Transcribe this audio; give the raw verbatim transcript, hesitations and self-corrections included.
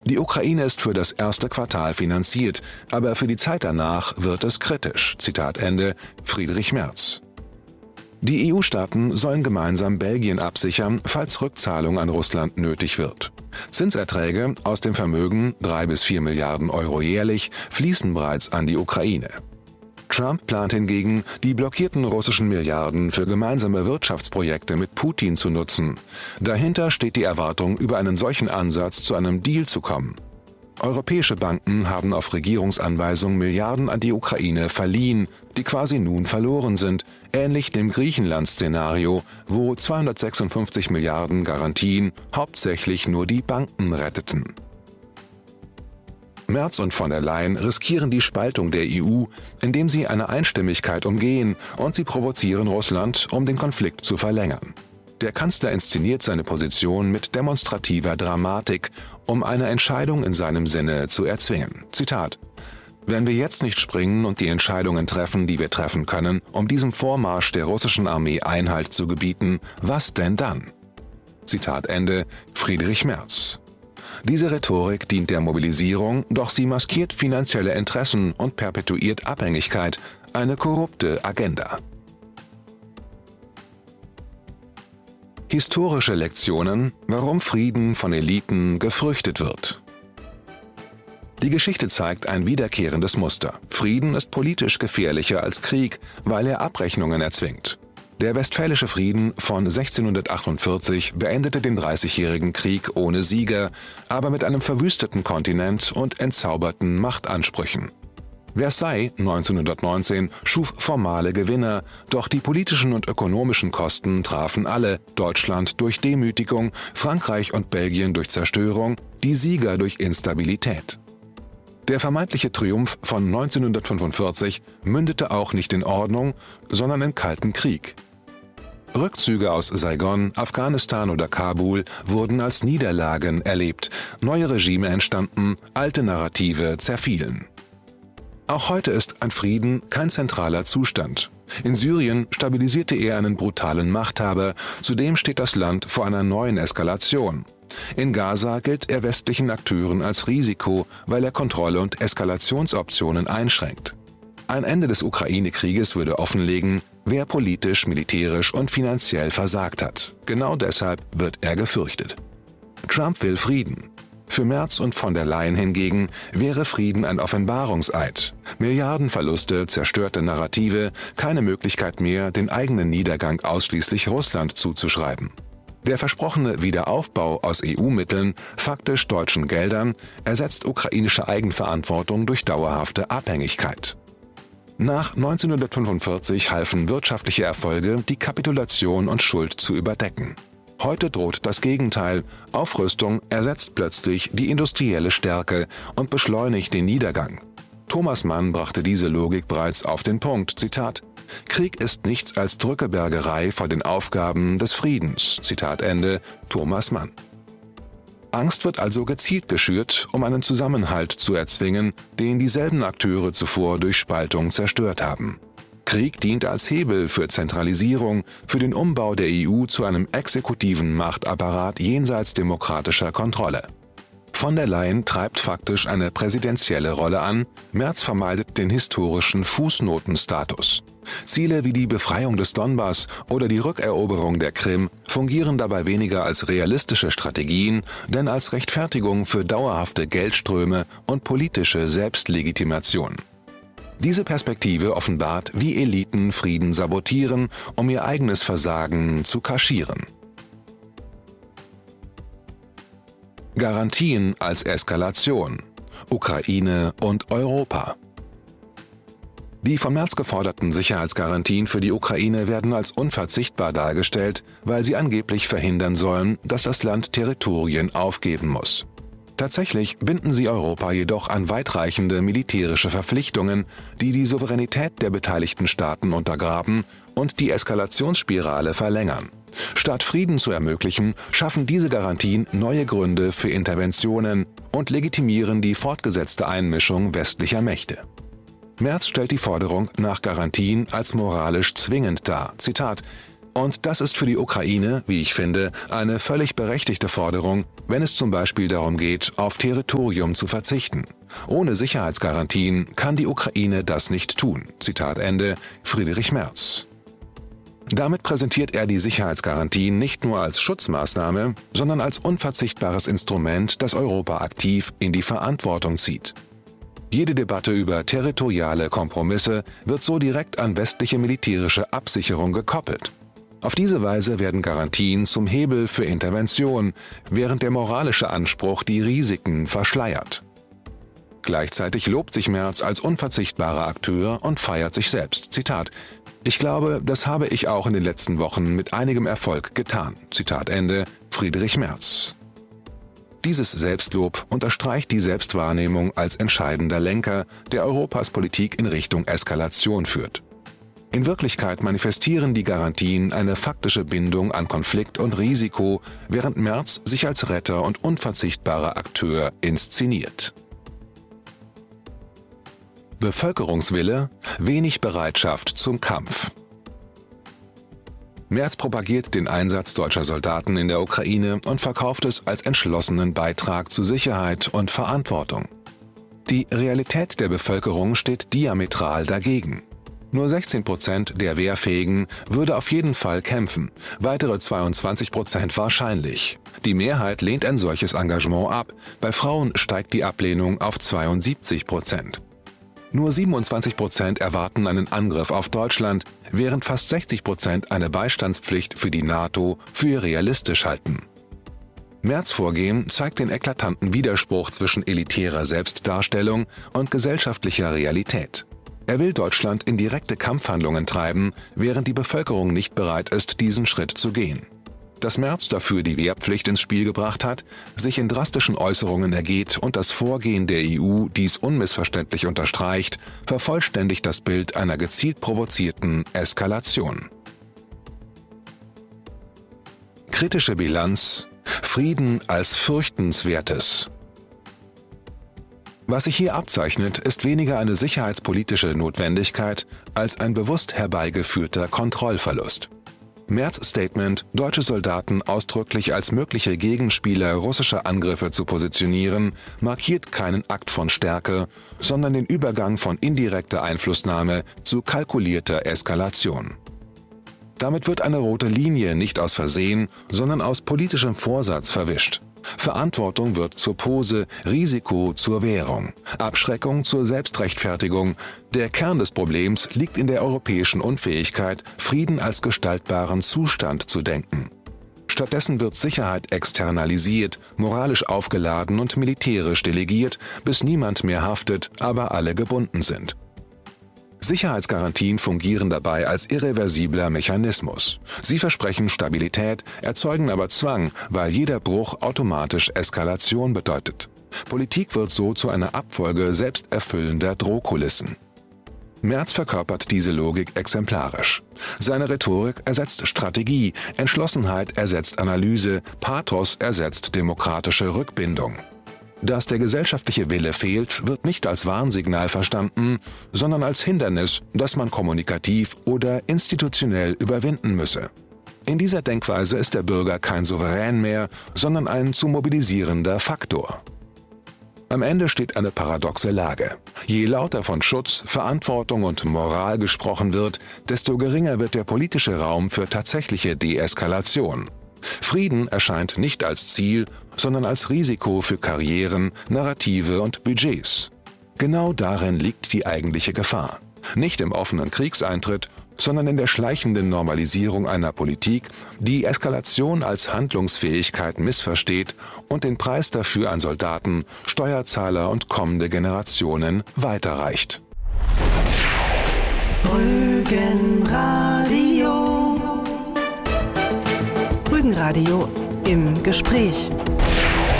Die Ukraine ist für das erste Quartal finanziert, aber für die Zeit danach wird es kritisch. Zitat Ende, Friedrich Merz. Die E U-Staaten sollen gemeinsam Belgien absichern, falls Rückzahlung an Russland nötig wird. Zinserträge aus dem Vermögen, drei bis vier Milliarden Euro jährlich, fließen bereits an die Ukraine. Trump plant hingegen, die blockierten russischen Milliarden für gemeinsame Wirtschaftsprojekte mit Putin zu nutzen. Dahinter steht die Erwartung, über einen solchen Ansatz zu einem Deal zu kommen. Europäische Banken haben auf Regierungsanweisung Milliarden an die Ukraine verliehen, die quasi nun verloren sind, ähnlich dem Griechenland-Szenario, wo zweihundertsechsundfünfzig Milliarden Garantien hauptsächlich nur die Banken retteten. Merz und von der Leyen riskieren die Spaltung der E U, indem sie eine Einstimmigkeit umgehen, und sie provozieren Russland, um den Konflikt zu verlängern. Der Kanzler inszeniert seine Position mit demonstrativer Dramatik, um eine Entscheidung in seinem Sinne zu erzwingen. Zitat: Wenn wir jetzt nicht springen und die Entscheidungen treffen, die wir treffen können, um diesem Vormarsch der russischen Armee Einhalt zu gebieten, was denn dann? Zitat Ende, Friedrich Merz. Diese Rhetorik dient der Mobilisierung, doch sie maskiert finanzielle Interessen und perpetuiert Abhängigkeit, eine korrupte Agenda. Historische Lektionen, warum Frieden von Eliten gefürchtet wird. Die Geschichte zeigt ein wiederkehrendes Muster. Frieden ist politisch gefährlicher als Krieg, weil er Abrechnungen erzwingt. Der Westfälische Frieden von sechzehnhundertachtundvierzig beendete den Dreißigjährigen Krieg ohne Sieger, aber mit einem verwüsteten Kontinent und entzauberten Machtansprüchen. Versailles neunzehnhundertneunzehn schuf formale Gewinner, doch die politischen und ökonomischen Kosten trafen alle, Deutschland durch Demütigung, Frankreich und Belgien durch Zerstörung, die Sieger durch Instabilität. Der vermeintliche Triumph von neunzehnhundertfünfundvierzig mündete auch nicht in Ordnung, sondern in Kalten Krieg. Rückzüge aus Saigon, Afghanistan oder Kabul wurden als Niederlagen erlebt, neue Regime entstanden, alte Narrative zerfielen. Auch heute ist ein Frieden kein zentraler Zustand. In Syrien stabilisierte er einen brutalen Machthaber, zudem steht das Land vor einer neuen Eskalation. In Gaza gilt er westlichen Akteuren als Risiko, weil er Kontrolle- und Eskalationsoptionen einschränkt. Ein Ende des Ukraine-Krieges würde offenlegen, wer politisch, militärisch und finanziell versagt hat. Genau deshalb wird er gefürchtet. Trump will Frieden. Für Merz und von der Leyen hingegen wäre Frieden ein Offenbarungseid. Milliardenverluste, zerstörte Narrative, keine Möglichkeit mehr, den eigenen Niedergang ausschließlich Russland zuzuschreiben. Der versprochene Wiederaufbau aus E U-Mitteln, faktisch deutschen Geldern, ersetzt ukrainische Eigenverantwortung durch dauerhafte Abhängigkeit. Nach neunzehnhundertfünfundvierzig halfen wirtschaftliche Erfolge, die Kapitulation und Schuld zu überdecken. Heute droht das Gegenteil. Aufrüstung ersetzt plötzlich die industrielle Stärke und beschleunigt den Niedergang. Thomas Mann brachte diese Logik bereits auf den Punkt. Zitat: Krieg ist nichts als Drückebergerei vor den Aufgaben des Friedens. Zitat Ende, Thomas Mann. Angst wird also gezielt geschürt, um einen Zusammenhalt zu erzwingen, den dieselben Akteure zuvor durch Spaltung zerstört haben. Krieg dient als Hebel für Zentralisierung, für den Umbau der E U zu einem exekutiven Machtapparat jenseits demokratischer Kontrolle. Von der Leyen treibt faktisch eine präsidentielle Rolle an, Merz vermeidet den historischen Fußnotenstatus. Ziele wie die Befreiung des Donbass oder die Rückeroberung der Krim fungieren dabei weniger als realistische Strategien, denn als Rechtfertigung für dauerhafte Geldströme und politische Selbstlegitimation. Diese Perspektive offenbart, wie Eliten Frieden sabotieren, um ihr eigenes Versagen zu kaschieren. Garantien als Eskalation. Ukraine und Europa. Die von Merz geforderten Sicherheitsgarantien für die Ukraine werden als unverzichtbar dargestellt, weil sie angeblich verhindern sollen, dass das Land Territorien aufgeben muss. Tatsächlich binden sie Europa jedoch an weitreichende militärische Verpflichtungen, die die Souveränität der beteiligten Staaten untergraben und die Eskalationsspirale verlängern. Statt Frieden zu ermöglichen, schaffen diese Garantien neue Gründe für Interventionen und legitimieren die fortgesetzte Einmischung westlicher Mächte. Merz stellt die Forderung nach Garantien als moralisch zwingend dar. Zitat: Und das ist für die Ukraine, wie ich finde, eine völlig berechtigte Forderung, wenn es zum Beispiel darum geht, auf Territorium zu verzichten. Ohne Sicherheitsgarantien kann die Ukraine das nicht tun. Zitat Ende, Friedrich Merz. Damit präsentiert er die Sicherheitsgarantien nicht nur als Schutzmaßnahme, sondern als unverzichtbares Instrument, das Europa aktiv in die Verantwortung zieht. Jede Debatte über territoriale Kompromisse wird so direkt an westliche militärische Absicherung gekoppelt. Auf diese Weise werden Garantien zum Hebel für Intervention, während der moralische Anspruch die Risiken verschleiert. Gleichzeitig lobt sich Merz als unverzichtbarer Akteur und feiert sich selbst. Zitat: Ich glaube, das habe ich auch in den letzten Wochen mit einigem Erfolg getan. Zitat Ende, Friedrich Merz. Dieses Selbstlob unterstreicht die Selbstwahrnehmung als entscheidender Lenker, der Europas Politik in Richtung Eskalation führt. In Wirklichkeit manifestieren die Garantien eine faktische Bindung an Konflikt und Risiko, während Merz sich als Retter und unverzichtbarer Akteur inszeniert. Bevölkerungswille, wenig Bereitschaft zum Kampf. Merz propagiert den Einsatz deutscher Soldaten in der Ukraine und verkauft es als entschlossenen Beitrag zu Sicherheit und Verantwortung. Die Realität der Bevölkerung steht diametral dagegen. Nur sechzehn Prozent der Wehrfähigen würde auf jeden Fall kämpfen, weitere zweiundzwanzig Prozent wahrscheinlich. Die Mehrheit lehnt ein solches Engagement ab, bei Frauen steigt die Ablehnung auf zweiundsiebzig Prozent. Nur siebenundzwanzig Prozent erwarten einen Angriff auf Deutschland, während fast sechzig Prozent eine Beistandspflicht für die NATO für realistisch halten. Merz' Vorgehen zeigt den eklatanten Widerspruch zwischen elitärer Selbstdarstellung und gesellschaftlicher Realität. Er will Deutschland in direkte Kampfhandlungen treiben, während die Bevölkerung nicht bereit ist, diesen Schritt zu gehen. Dass Merz dafür die Wehrpflicht ins Spiel gebracht hat, sich in drastischen Äußerungen ergeht und das Vorgehen der E U dies unmissverständlich unterstreicht, vervollständigt das Bild einer gezielt provozierten Eskalation. Kritische Bilanz: Frieden als Fürchtenswertes. Was sich hier abzeichnet, ist weniger eine sicherheitspolitische Notwendigkeit als ein bewusst herbeigeführter Kontrollverlust. Merz' Statement, deutsche Soldaten ausdrücklich als mögliche Gegenspieler russischer Angriffe zu positionieren, markiert keinen Akt von Stärke, sondern den Übergang von indirekter Einflussnahme zu kalkulierter Eskalation. Damit wird eine rote Linie nicht aus Versehen, sondern aus politischem Vorsatz verwischt. Verantwortung wird zur Pose, Risiko zur Währung, Abschreckung zur Selbstrechtfertigung. Der Kern des Problems liegt in der europäischen Unfähigkeit, Frieden als gestaltbaren Zustand zu denken. Stattdessen wird Sicherheit externalisiert, moralisch aufgeladen und militärisch delegiert, bis niemand mehr haftet, aber alle gebunden sind. Sicherheitsgarantien fungieren dabei als irreversibler Mechanismus. Sie versprechen Stabilität, erzeugen aber Zwang, weil jeder Bruch automatisch Eskalation bedeutet. Politik wird so zu einer Abfolge selbsterfüllender Drohkulissen. Merz verkörpert diese Logik exemplarisch. Seine Rhetorik ersetzt Strategie, Entschlossenheit ersetzt Analyse, Pathos ersetzt demokratische Rückbindung. Dass der gesellschaftliche Wille fehlt, wird nicht als Warnsignal verstanden, sondern als Hindernis, das man kommunikativ oder institutionell überwinden müsse. In dieser Denkweise ist der Bürger kein Souverän mehr, sondern ein zu mobilisierender Faktor. Am Ende steht eine paradoxe Lage. Je lauter von Schutz, Verantwortung und Moral gesprochen wird, desto geringer wird der politische Raum für tatsächliche Deeskalation. Frieden erscheint nicht als Ziel, sondern als Risiko für Karrieren, Narrative und Budgets. Genau darin liegt die eigentliche Gefahr. Nicht im offenen Kriegseintritt, sondern in der schleichenden Normalisierung einer Politik, die Eskalation als Handlungsfähigkeit missversteht und den Preis dafür an Soldaten, Steuerzahler und kommende Generationen weiterreicht. Rügenradio. Rügenradio im Gespräch.